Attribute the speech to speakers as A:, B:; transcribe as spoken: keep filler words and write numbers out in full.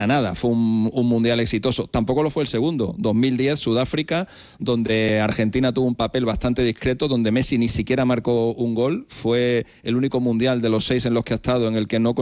A: nada, fue un, un mundial exitoso. Tampoco lo fue el segundo, dos mil diez, Sudáfrica, donde Argentina tuvo un papel bastante discreto, donde Messi ni siquiera marcó un gol. Fue el único mundial de los seis en los que ha estado en el que no